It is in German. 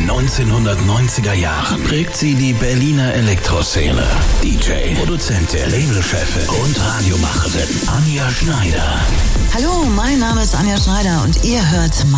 1990er Jahren prägt sie die Berliner Elektroszene. DJ, Produzentin, Labelchefin und Radiomacherin Anja Schneider. Hallo, mein Name ist Anja Schneider und ihr hört